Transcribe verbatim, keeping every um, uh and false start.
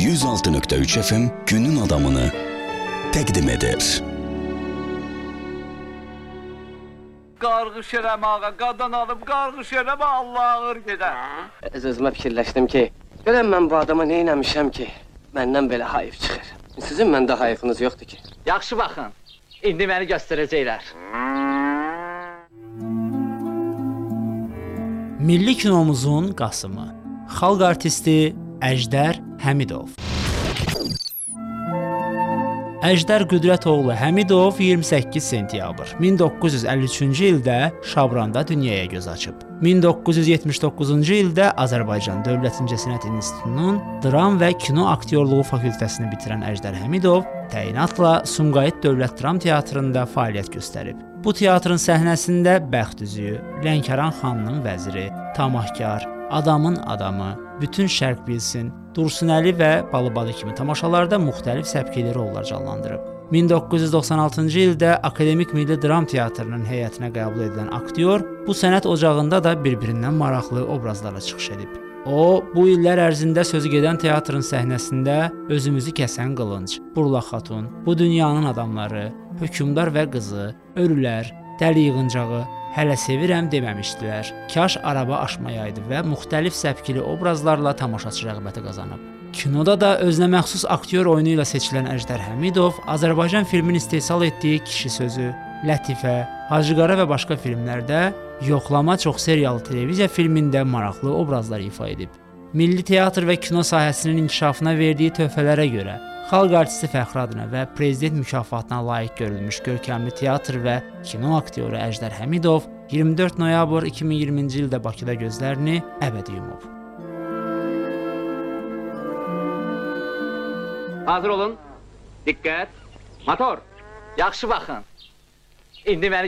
yüz altı nöqtə üç F M günün adamını təqdim edir. Qarğış eləmə ağa, qadan alıb qarğış eləmə, Allah ağır gedər. Öz-özümə fikirləşdim ki, görəm mən bu adama nə eləmişəm ki, məndən belə hayıf çıxır. Sizin məndə hayıfınız yoxdur ki. Yaxşı baxın, indi məni göstərəcəklər. Milli kinomuzun Qasımı, xalq artisti Əjdər Həmidov. Əjdər Qüdrətoğlu Həmidov iyirmi səkkiz sentyabr min doqquz yüz əlli üçüncü ildə Şabranda dünyaya göz açıb. min doqquz yüz yetmiş doqquzuncu ildə Azərbaycan Dövlət İncəsənət İnstitutunun dram və kino aktyorluğu fakültəsini bitirən Əjdər Həmidov təyinatla Sumqayıt Dövlət Dram Teatrında fəaliyyət göstərib. Bu teatrın səhnəsində Bəxt üzüyü, Lənkəran xanının vəziri, Tamahkar, Adamın adamı, Bütün şərq bilsin, Dursunəli və Balıbadı kimi tamaşalarda müxtəlif səpkili rollar canlandırıb. min doqquz yüz doxsan altıncı ildə Akademik Milli Dram Teatrının heyətinə qəbul edilən aktyor bu sənət ocağında da bir-birindən maraqlı obrazlarla çıxış edib. O, bu illər ərzində sözü gedən teatrın səhnəsində Özümüzü kəsən qılınc, Burla xatun, Bu dünyanın adamları, Hökümdar və qızı, Ölülər, Dəli yığıncağı, Hələ sevirəm deməmişdilər, Kaş araba aşmayaydı və müxtəlif səpkili obrazlarla tamaşaçı rəğbəti qazanıb. Kinoda da özünə məxsus aktyor oyunu ilə seçilən Əjdər Həmidov Azərbaycan filmin istehsal etdiyi Kişi sözü, Lətifə, Hacıqara və başqa filmlərdə, Yoxlama çox seriyalı televiziya filmində maraqlı obrazlar ifa edib. Milli teatr və kino sahəsinin inkişafına verdiyi töhfələrə görə xalq artisti fəxri adına və prezident mükafatına layiq görülmüş görkəmli teatr və kino aktyoru Əjdər Həmidov iyirmi dörd noyabr iki min iyirminci ildə Bakıda gözlərini əbədi yumub. Hazır olun, diqqət, motor. Yaxşı baxın, indi məni